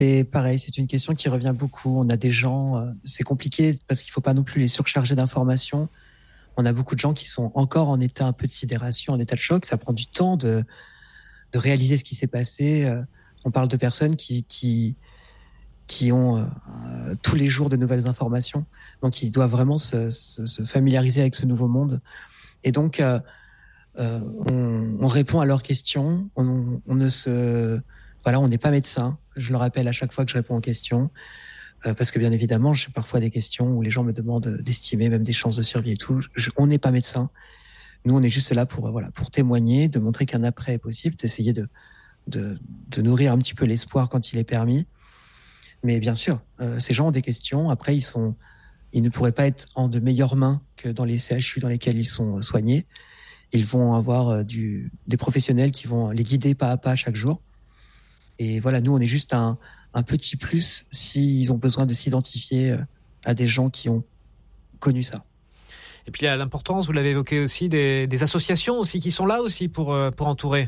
Et pareil, c'est une question qui revient beaucoup. On a des gens, c'est compliqué parce qu'il faut pas non plus les surcharger d'informations. On a beaucoup de gens qui sont encore en état un peu de sidération, en état de choc. Ça prend du temps de réaliser ce qui s'est passé. On parle de personnes qui ont tous les jours de nouvelles informations. Donc, ils doivent vraiment se familiariser avec ce nouveau monde. Et donc, on répond à leurs questions. On n'est pas médecin. Je le rappelle à chaque fois que je réponds aux questions. Parce que bien évidemment, j'ai parfois des questions où les gens me demandent d'estimer même des chances de survie et tout. On n'est pas médecin. Nous, on est juste là pour témoigner, de montrer qu'un après est possible, d'essayer de nourrir un petit peu l'espoir quand il est permis. Mais bien sûr, ces gens ont des questions. Après, ils ne pourraient pas être en de meilleures mains que dans les CHU dans lesquels ils sont soignés. Ils vont avoir des professionnels qui vont les guider pas à pas chaque jour. Et voilà, nous, on est juste un petit plus s'ils ont besoin de s'identifier à des gens qui ont connu ça. Et puis, il y a l'importance, vous l'avez évoqué aussi, des associations aussi qui sont là aussi pour entourer.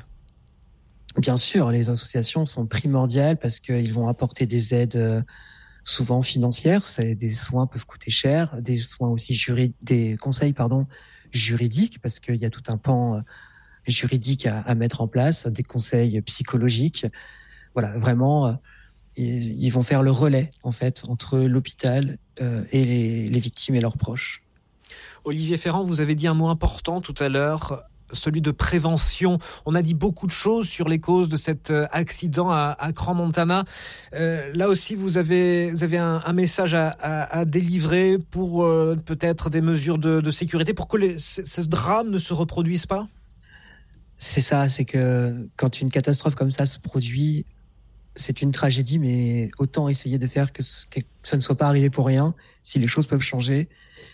Bien sûr, les associations sont primordiales parce qu'ils vont apporter des aides souvent financières. Des soins peuvent coûter cher, des soins aussi des conseils juridiques parce qu'il y a tout un pan juridique à mettre en place, des conseils psychologiques. Voilà, vraiment, ils vont faire le relais en fait entre l'hôpital et les victimes et leurs proches. Olivier Ferrand, vous avez dit un mot important tout à l'heure, celui de prévention. On a dit beaucoup de choses sur les causes de cet accident à Crans-Montana. Là aussi, vous avez un message à délivrer pour peut-être des mesures de sécurité pour que ce drame ne se reproduise pas ? C'est ça, c'est que quand une catastrophe comme ça se produit, c'est une tragédie, mais autant essayer de faire que ça ne soit pas arrivé pour rien, si les choses peuvent changer.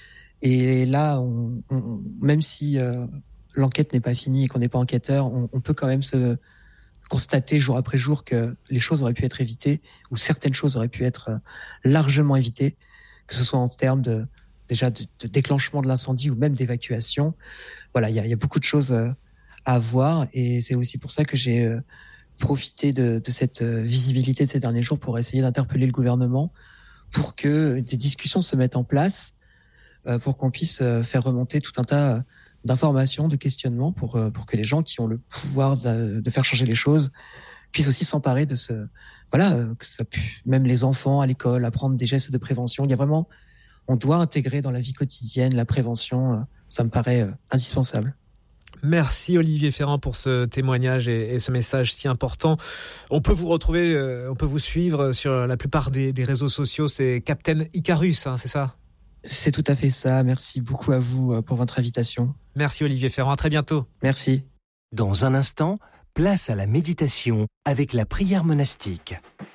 Et là, même si l'enquête n'est pas finie et qu'on n'est pas enquêteur, on peut quand même se constater jour après jour que les choses auraient pu être évitées, ou certaines choses auraient pu être largement évitées, que ce soit en termes de déclenchement de l'incendie ou même d'évacuation. Voilà, il y a beaucoup de choses à voir, et c'est aussi pour ça que j'ai profité de cette visibilité de ces derniers jours pour essayer d'interpeller le gouvernement pour que des discussions se mettent en place, pour qu'on puisse faire remonter tout un tas d'informations, de questionnements pour que les gens qui ont le pouvoir de faire changer les choses puissent aussi s'emparer de même les enfants à l'école, apprendre des gestes de prévention. Il y a vraiment, on doit intégrer dans la vie quotidienne la prévention. Ça me paraît indispensable. Merci Olivier Ferrand pour ce témoignage et ce message si important. On peut vous retrouver, on peut vous suivre sur la plupart des réseaux sociaux. C'est Captain Icarus, c'est ça ? C'est tout à fait ça. Merci beaucoup à vous pour votre invitation. Merci Olivier Ferrand, à très bientôt. Merci. Dans un instant, place à la méditation avec la prière monastique.